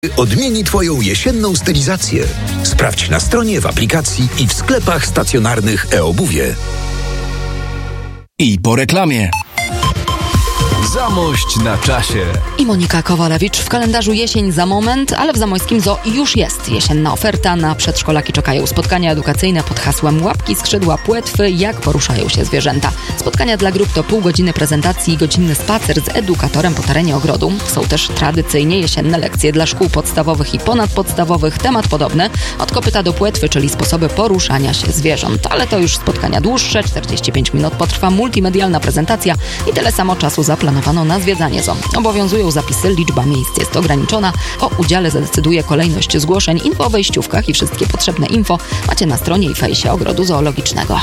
Odmieni Twoją jesienną stylizację. Sprawdź na stronie, w aplikacji i w sklepach stacjonarnych e-obuwie. I po reklamie. Zamość na czasie. I Monika Kowalewicz. W kalendarzu jesień za moment, ale w Zamojskim Zoo już jest jesienna oferta. Na przedszkolaki czekają spotkania edukacyjne pod hasłem Łapki, skrzydła, płetwy, jak poruszają się zwierzęta. Spotkania dla grup to pół godziny prezentacji i godzinny spacer z edukatorem po terenie ogrodu. Są też tradycyjnie jesienne lekcje dla szkół podstawowych i ponadpodstawowych. Temat podobny, od kopyta do płetwy, czyli sposoby poruszania się zwierząt. Ale to już spotkania dłuższe, 45 minut potrwa multimedialna prezentacja i tyle samo czasu zaplanowano na zwiedzanie zoo. Obowiązują zapisy, liczba miejsc jest ograniczona. O udziale zadecyduje kolejność zgłoszeń. Info o wejściówkach i wszystkie potrzebne info macie na stronie i fejsie Ogrodu Zoologicznego.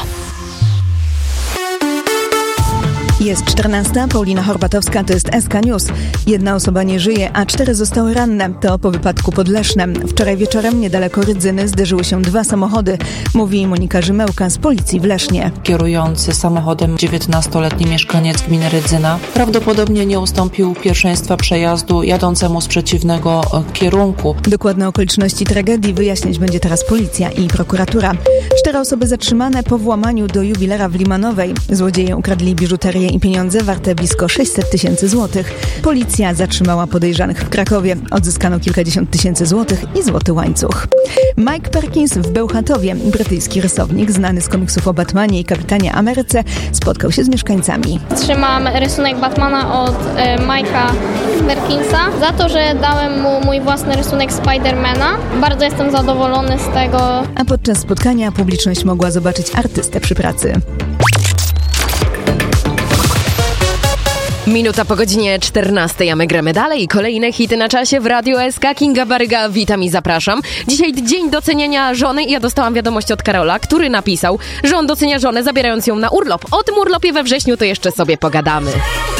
Jest 14. Paulina Horbatowska, to jest SK News. 1 osoba nie żyje, a 4 zostały ranne. To po wypadku pod Lesznem. Wczoraj wieczorem niedaleko Rydzyny zderzyły się 2 samochody, mówi Monika Rzymełka z policji w Lesznie. Kierujący samochodem 19-letni mieszkaniec gminy Rydzyna prawdopodobnie nie ustąpił pierwszeństwa przejazdu jadącemu z przeciwnego kierunku. Dokładne okoliczności tragedii wyjaśniać będzie teraz policja i prokuratura. 4 osoby zatrzymane po włamaniu do jubilera w Limanowej. Złodzieje ukradli biżuterię i pieniądze warte blisko 600 000 złotych. Policja zatrzymała podejrzanych w Krakowie. Odzyskano kilkadziesiąt tysięcy złotych i złoty łańcuch. Mike Perkins w Bełchatowie, brytyjski rysownik znany z komiksów o Batmanie i Kapitanie Ameryce, spotkał się z mieszkańcami. Trzymam rysunek Batmana od Mike'a Perkinsa za to, że dałem mu mój własny rysunek Spidermana. Bardzo jestem zadowolony z tego. A podczas spotkania publiczność mogła zobaczyć artystę przy pracy. Minuta po godzinie 14, a my gramy dalej. Kolejne hity na czasie w Radiu SK. Kinga Baryga, witam i zapraszam. Dzisiaj dzień doceniania żony i ja dostałam wiadomość od Karola, który napisał, że on docenia żonę, zabierając ją na urlop. O tym urlopie we wrześniu to jeszcze sobie pogadamy.